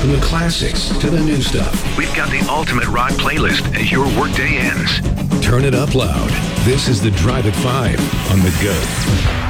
From the classics to the new stuff. We've got the ultimate rock playlist as your workday ends. Turn it up loud. This is the Drive at 5 on The Go.